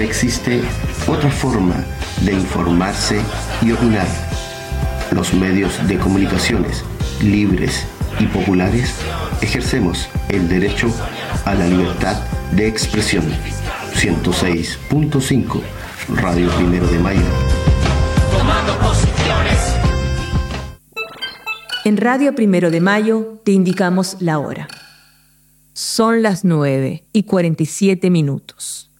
existe otra forma de informarse y opinar. Los medios de comunicaciones libres y populares ejercemos el derecho a la libertad de expresión. 106.5 Radio Primero de Mayo. Tomando posiciones. En Radio Primero de Mayo te indicamos la hora. Son las 9:47.